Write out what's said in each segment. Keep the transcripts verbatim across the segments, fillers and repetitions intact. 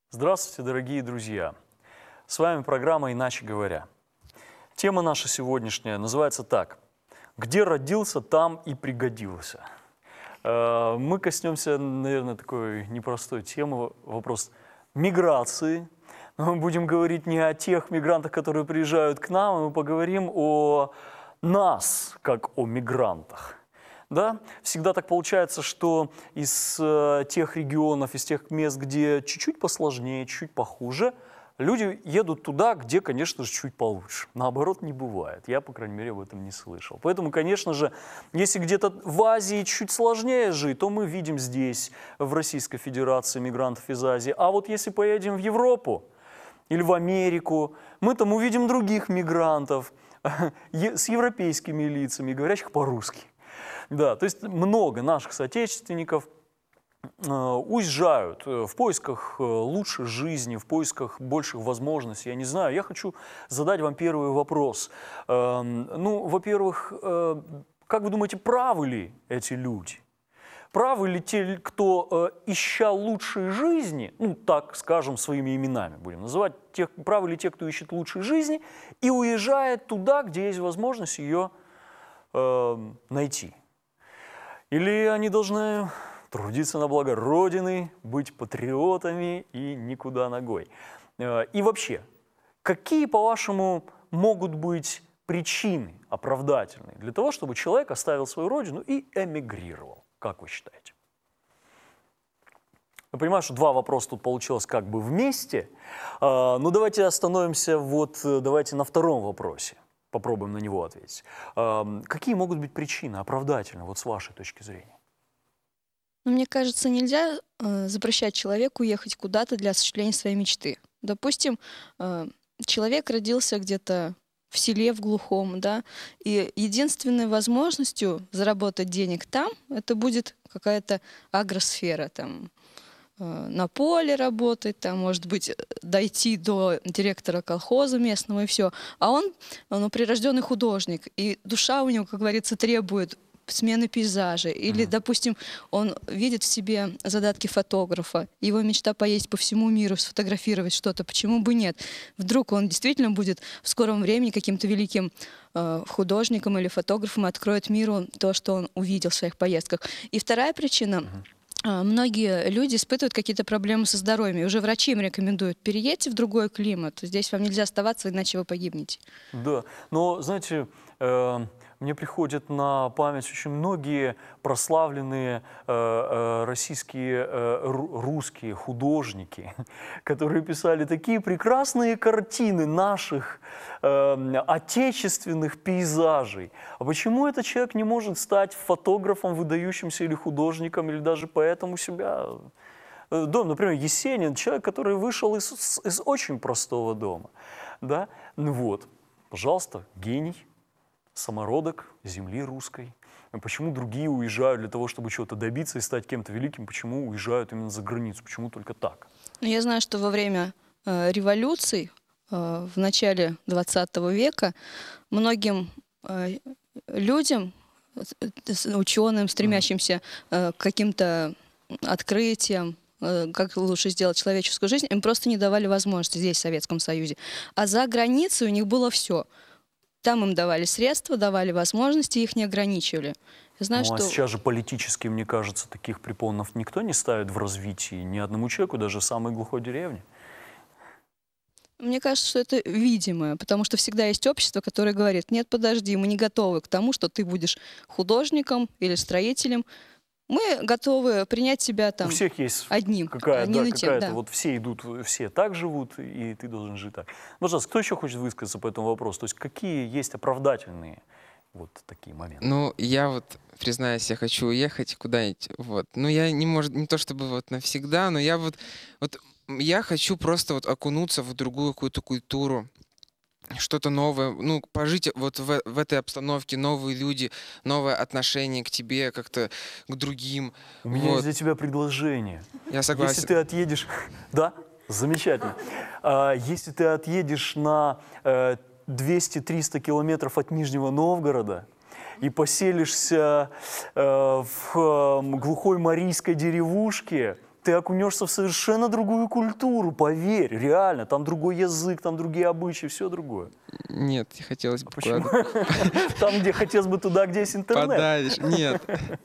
Здравствуйте, дорогие друзья! С вами программа «Иначе говоря». Тема наша сегодняшняя называется так: «Где родился, там и пригодился». Мы коснемся, наверное, такой непростой темы, вопрос миграции. Мы будем говорить не о тех мигрантах, которые приезжают к нам, мы поговорим о нас, как о мигрантах. Да? Всегда так получается, что из э, тех регионов, из тех мест, где чуть-чуть посложнее, чуть похуже, люди едут туда, где, конечно же, чуть получше. Наоборот, не бывает. Я, по крайней мере, об этом не слышал. Поэтому, конечно же, если где-то в Азии чуть сложнее жить, то мы видим здесь, в Российской Федерации, мигрантов из Азии. А вот если поедем в Европу или в Америку, мы там увидим других мигрантов с европейскими лицами, говорящих по-русски. Да, то есть много наших соотечественников э, уезжают в поисках лучшей жизни, в поисках больших возможностей. Я не знаю, я хочу задать вам первый вопрос. Э, ну, во-первых, э, как вы думаете, правы ли эти люди? Правы ли те, кто, э, ища лучшей жизни, ну, так скажем, своими именами будем называть, тех, правы ли те, кто ищет лучшей жизни и уезжает туда, где есть возможность ее э, найти? Или они должны трудиться на благо Родины, быть патриотами и никуда ногой? И вообще, какие, по-вашему, могут быть причины оправдательные для того, чтобы человек оставил свою Родину и эмигрировал? Как вы считаете? Я понимаю, что два вопроса тут получилось как бы вместе, но давайте остановимся вот, давайте на втором вопросе. Попробуем на него ответить. Какие могут быть причины оправдательные, вот с вашей точки зрения? Ну, мне кажется, нельзя э, запрещать человеку ехать куда-то для осуществления своей мечты. Допустим, э, человек родился где-то в селе, в глухом, да, и единственной возможностью заработать денег там, это будет какая-то агросфера, там, на поле работать, там, может быть, дойти до директора колхоза местного и все. А он, ну, прирожденный художник, и душа у него, как говорится, требует смены пейзажа. Или, Mm-hmm. допустим, он видит в себе задатки фотографа, его мечта поездить по всему миру, сфотографировать что-то, почему бы нет? Вдруг он действительно будет в скором времени каким-то великим э, художником или фотографом и откроет миру то, что он увидел в своих поездках. И вторая причина — Mm-hmm. многие люди испытывают какие-то проблемы со здоровьем, и уже врачи им рекомендуют: переедьте в другой климат, здесь вам нельзя оставаться, иначе вы погибнете. Да, но, знаете, э, мне приходят на память очень многие прославленные э, э, российские, э, русские художники, которые писали такие прекрасные картины наших э, отечественных пейзажей. А почему этот человек не может стать фотографом, выдающимся, или художником, или даже поэтом у себя дома? Например, Есенин, человек, который вышел из, из очень простого дома. Да? Ну вот, пожалуйста, гений, самородок земли русской. Почему другие уезжают для того, чтобы чего-то добиться и стать кем-то великим? Почему уезжают именно за границу? Почему только так? Я знаю, что во время э, революций э, в начале двадцатого века многим э, людям, ученым, стремящимся э, к каким-то открытиям, э, как лучше сделать человеческую жизнь, им просто не давали возможности здесь, в Советском Союзе. А за границей у них было все. Там им давали средства, давали возможности, их не ограничивали. Я знаю, ну, что... а сейчас же политически, мне кажется, таких препонов никто не ставит в развитии, ни одному человеку, даже в самой глухой деревне. Мне кажется, что это видимое, потому что всегда есть общество, которое говорит: нет, подожди, мы не готовы к тому, что ты будешь художником или строителем. Мы готовы принять себя там у всех есть одним, какая, а не да, на какая-то, да. вот все идут, все так живут, и ты должен жить так. Пожалуйста, кто еще хочет высказаться по этому вопросу? То есть какие есть оправдательные вот такие моменты? Ну, я вот, признаюсь, я хочу уехать куда-нибудь, вот. Ну, я не, может, не то чтобы вот навсегда, но я вот, вот я хочу просто вот окунуться в другую какую-то культуру, что-то новое, ну, пожить вот в, в этой обстановке, новые люди, новое отношение к тебе, как-то к другим. У меня вот. есть для тебя предложение. Я согласен. Если ты отъедешь... Да? Замечательно. Если ты отъедешь на двести-триста километров от Нижнего Новгорода и поселишься в глухой марийской деревушке, ты окунешься в совершенно другую культуру, поверь, реально. Там другой язык, там другие обычаи, все другое. Нет, хотелось бы Почему? куда-то Там, где хотелось бы, туда, где есть интернет. подальше. Нет.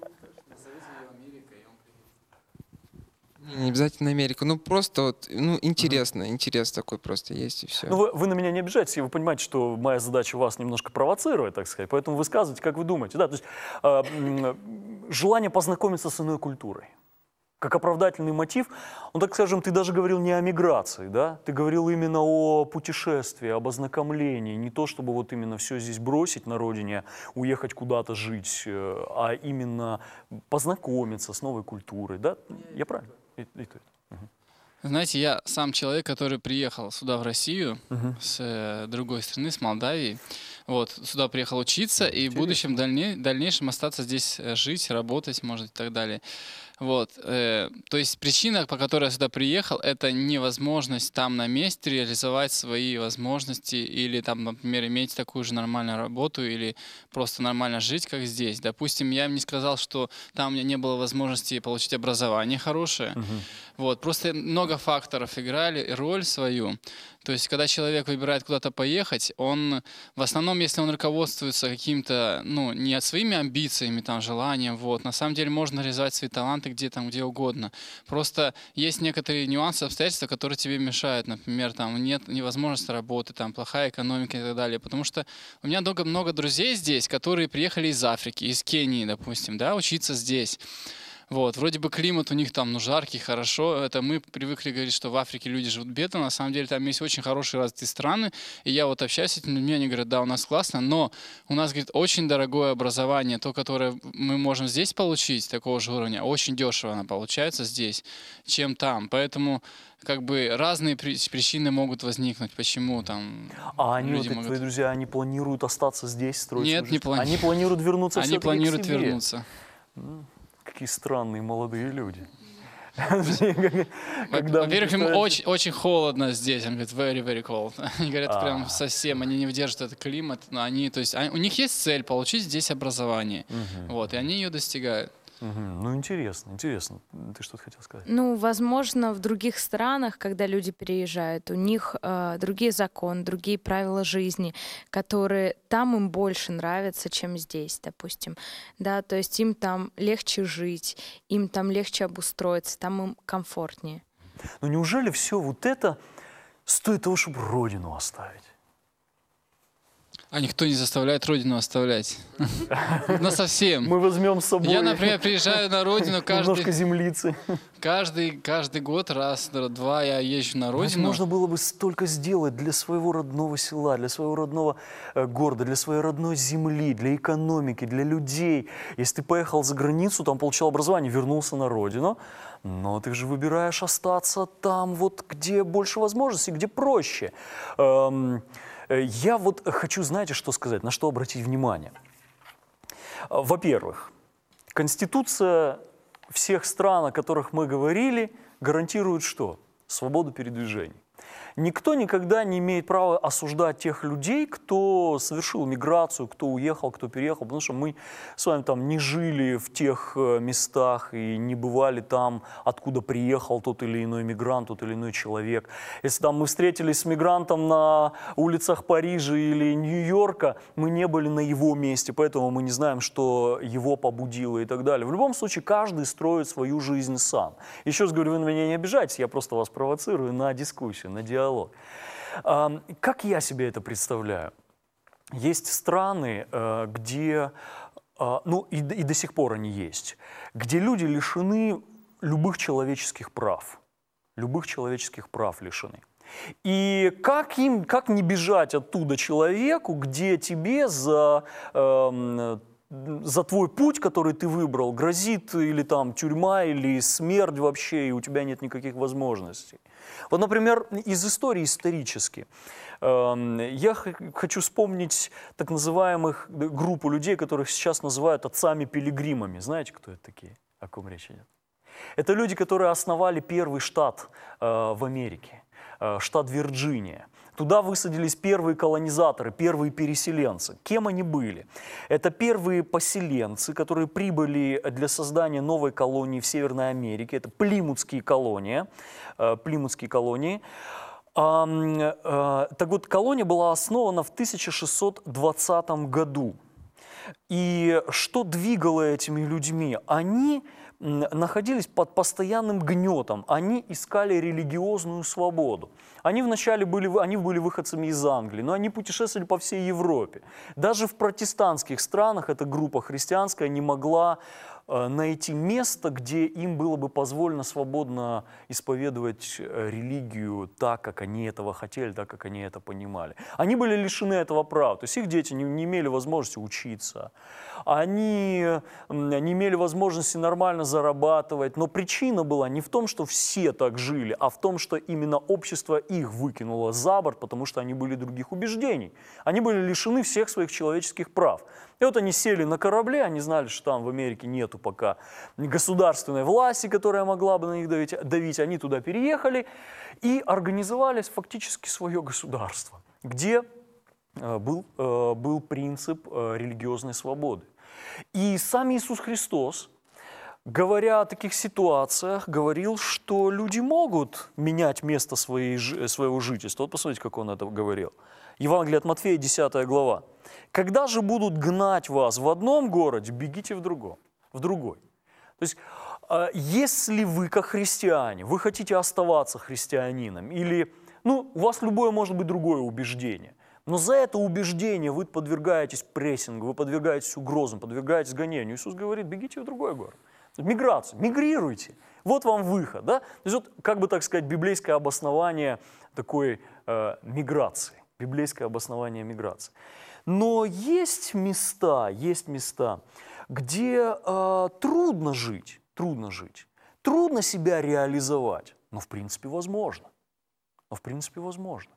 Не обязательно Америка. Ну, просто вот, ну, интересно. Интерес такой просто есть, и все. Ну, вы, вы на меня не обижаетесь, и вы понимаете, что моя задача вас немножко провоцировать, так сказать. Поэтому высказывайте, как вы думаете. Да, то есть э, м, желание познакомиться с иной культурой. Как оправдательный мотив, ну, так скажем, ты даже говорил не о миграции, да? Ты говорил именно о путешествии, об ознакомлении. Не то, чтобы вот именно все здесь бросить на родине, уехать куда-то жить, э, а именно познакомиться с новой культурой, да? Я правильно? И- и то, и то. Знаете, я сам человек, который приехал сюда, в Россию, Мгм. с э, другой страны, с Молдавии. Вот, сюда приехал учиться и в Интересно. будущем дальне- дальнейшем остаться здесь э, жить, работать, может, и так далее. Вот, э, то есть причина, по которой я сюда приехал, это невозможность там на месте реализовать свои возможности или там, например, иметь такую же нормальную работу или просто нормально жить, как здесь. Допустим, я им не сказал, что там у меня не было возможности получить образование хорошее. Мгм. Вот, просто много факторов играли роль свою. То есть, когда человек выбирает куда-то поехать, он, в основном, если он руководствуется каким-то, ну, не от своими амбициями, там, желанием, вот, на самом деле можно реализовать свои таланты где там, где угодно. Просто есть некоторые нюансы, обстоятельства, которые тебе мешают. Например, там, нет невозможности работы, там, плохая экономика и так далее. Потому что у меня много, много друзей здесь, которые приехали из Африки, из Кении, допустим, да, учиться здесь. Вот, вроде бы климат у них там, ну, жаркий, хорошо. Это мы привыкли говорить, что в Африке люди живут бедно. На самом деле там есть очень хорошие развитые страны. И я вот общаюсь с этими людьми, они говорят, да, у нас классно, но у нас, говорит, очень дорогое образование, то, которое мы можем здесь получить, такого же уровня, очень дешево оно получается здесь, чем там. Поэтому как бы разные при- причины могут возникнуть, почему там А они, вот люди эти могут... твои друзья, они планируют остаться здесь, строить Нет, свою не жизнь? плани- Они планируют вернуться Они все-таки планируют к себе. вернуться. Какие странные молодые люди. Когда мы Во-первых, им представляем- очень, очень холодно здесь. Они говорят, very, very cold. Они говорят, А. прям совсем, они не выдержат этот климат, но они, то есть, они- у них есть цель получить здесь образование. Мгм. Вот, и они ее достигают. Мгм. Ну, интересно, интересно. Ты что-то хотел сказать? Ну, возможно, в других странах, когда люди переезжают, у них э, другие законы, другие правила жизни, которые там им больше нравятся, чем здесь, допустим. Да, то есть им там легче жить, им там легче обустроиться, там им комфортнее. Но неужели все вот это стоит того, чтобы родину оставить? А никто не заставляет родину оставлять. На совсем. Мы возьмем с собой Я, например, приезжаю на родину немножко каждый, землицы. каждый, каждый год, раз, два я езжу на Ведь родину. можно было бы столько сделать для своего родного села, для своего родного э, города, для своей родной земли, для экономики, для людей. Если ты поехал за границу, там получил образование, вернулся на родину, но ты же выбираешь остаться там, вот где больше возможностей, где проще. Эм, э, я вот хочу, знаете, что сказать, на что обратить внимание. Э, Во-первых, Конституция всех стран, о которых мы говорили, гарантирует что? Свободу передвижений. Никто никогда не имеет права осуждать тех людей, кто совершил миграцию, кто уехал, кто переехал, потому что мы с вами там не жили в тех э, местах и не бывали там, откуда приехал тот или иной мигрант, тот или иной человек. Если там мы встретились с мигрантом на улицах Парижа или Нью-Йорка, мы не были на его месте, поэтому мы не знаем, что его побудило и так далее. В любом случае, каждый строит свою жизнь сам. Еще раз говорю, вы на меня не обижайтесь, я просто вас провоцирую на дискуссию, на диалог. А, Как я себе это представляю? Есть страны, э, где, а, ну и, д- и до сих пор они есть, где люди лишены любых человеческих прав. Любых человеческих прав лишены. И как им, как не бежать оттуда человеку, где тебе за, эм, за твой путь, который ты выбрал, грозит или там тюрьма, или смерть вообще, и у тебя нет никаких возможностей. Вот, например, из истории исторически. эм, Я х- хочу вспомнить так называемых д- группу людей, которых сейчас называют отцами-пилигримами. Знаете, кто это такие? О ком речь идет? Это люди, которые основали первый штат э, в Америке, э, штат Вирджиния. Туда высадились первые колонизаторы, первые переселенцы. Кем они были? Это первые поселенцы, которые прибыли для создания новой колонии в Северной Америке. Это плимутские колонии. э, Плимутские колонии. А, э, Так вот, колония была основана в тысяча шестьсот двадцатом году. И что двигало этими людьми? Они м, находились под постоянным гнетом, они искали религиозную свободу. Они вначале были, вы- они были выходцами из Англии, но они путешествовали по всей Европе. Даже в протестантских странах эта группа христианская не могла э, найти место, где им было бы позволено свободно исповедовать э, религию так, как они этого хотели, так, как они это понимали. Они были лишены этого права, то есть их дети не, не имели возможности учиться, они м, не имели возможности нормально зарабатывать, но причина была не в том, что все так жили, а в том, что именно общество их выкинуло за борт, потому что они были других убеждений. Они были лишены всех своих человеческих прав. И вот они сели на корабле, они знали, что там в Америке нету пока государственной власти, которая могла бы на них давить, давить. Они туда переехали и организовали фактически свое государство, где э, был, э, был принцип э, религиозной свободы. И сам Иисус Христос, говоря о таких ситуациях, говорил, что люди могут менять место своей, жи- своего жительства. Вот посмотрите, как он это говорил. Евангелие от Матфея, десятая глава. «Когда же будут гнать вас в одном городе, бегите в другом, в другой». То есть, э, если вы, как христиане, вы хотите оставаться христианином, или, ну, у вас любое может быть другое убеждение, но за это убеждение вы подвергаетесь прессингу, вы подвергаетесь угрозам, подвергаетесь гонению. Иисус говорит, бегите в другой город. Миграцию, мигрируйте. Вот вам выход. Да? То есть вот, как бы так сказать, библейское обоснование такой э, миграции. Библейское обоснование миграции. Но есть места, есть места, где э, трудно жить, трудно жить, трудно себя реализовать, но в принципе возможно. Но в принципе возможно.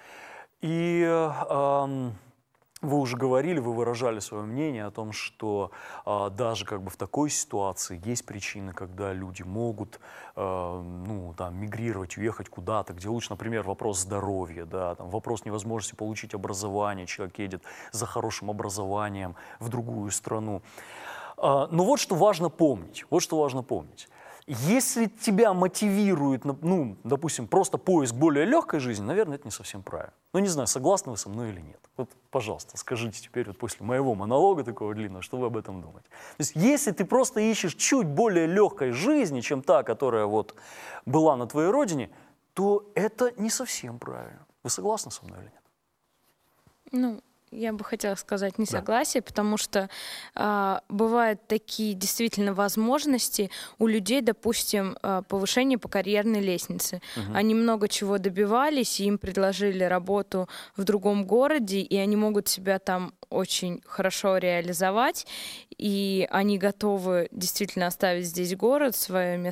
И э, вы уже говорили, вы выражали свое мнение о том, что э, даже как бы в такой ситуации есть причины, когда люди могут э, ну, там, мигрировать, уехать куда-то, где лучше, например, вопрос здоровья, да, там, вопрос невозможности получить образование, человек едет за хорошим образованием в другую страну. Э, но вот что важно помнить, вот что важно помнить. Если тебя мотивирует, ну, допустим, просто поиск более легкой жизни, наверное, это не совсем правильно. Ну, не знаю, согласны вы со мной или нет. Вот, пожалуйста, скажите теперь вот после моего монолога такого длинного, что вы об этом думаете. То есть, если ты просто ищешь чуть более легкой жизни, чем та, которая вот была на твоей родине, то это не совсем правильно. Вы согласны со мной или нет? Ну, я бы хотела сказать Да. несогласие, потому что а, бывают такие действительно возможности у людей, допустим, а, повышение по карьерной лестнице. Мгм. Они много чего добивались, и им предложили работу в другом городе, и они могут себя там очень хорошо реализовать, и они готовы действительно оставить здесь город, свое место